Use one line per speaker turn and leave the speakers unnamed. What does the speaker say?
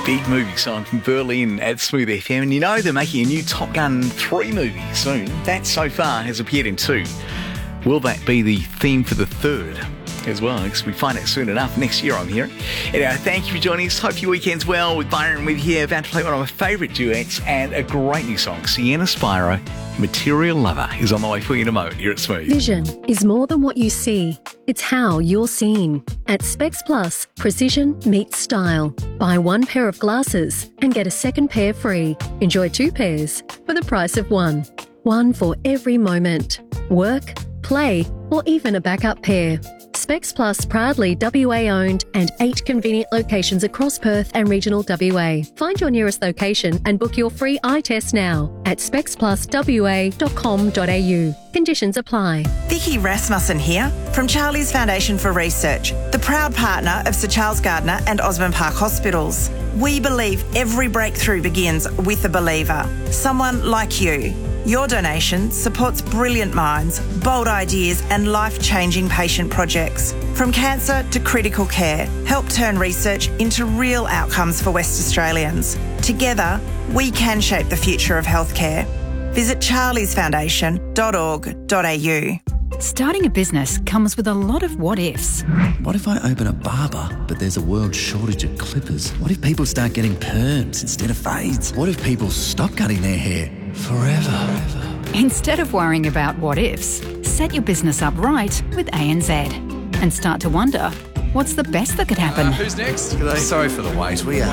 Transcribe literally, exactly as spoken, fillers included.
Big movie song from Berlin at Smooth F M. And you know they're making a new Top Gun three movie soon. That so far has appeared in two. Will that be the theme for the third as well? Because we find out soon enough next year, I'm hearing. Anyway, thank you for joining us. Hope your weekend's well. With Byron with here, about to play one of my favourite duets and a great new song. Sienna Spiro, Material Lover, is on the way for you in a moment here at Smooth.
Vision is more than what you see. It's how you're seen. At Specs Plus, precision meets style. Buy one pair of glasses and get a second pair free. Enjoy two pairs for the price of one. One for every moment. Work, play, or even a backup pair. Specs Plus proudly W A owned and eight convenient locations across Perth and regional W A. Find your nearest location and book your free eye test now at specs plus w a dot com dot a u. Conditions apply.
Vicky Rasmussen here from Charlie's Foundation for Research, the proud partner of Sir Charles Gardner and Osborne Park Hospitals. We believe every breakthrough begins with a believer, someone like you. Your donation supports brilliant minds, bold ideas and life-changing patient projects. From cancer to critical care, help turn research into real outcomes for West Australians. Together, we can shape the future of healthcare. Visit charlies foundation dot org dot a u.
Starting a business comes with a lot of what-ifs.
What if I open a barber, but there's a world shortage of clippers? What if people start getting perms instead of fades? What if people stop cutting their hair forever?
Instead of worrying about what-ifs, set your business up right with A N Z and start to wonder, what's the best that could happen?
Uh, who's next?
Sorry for the wait. We are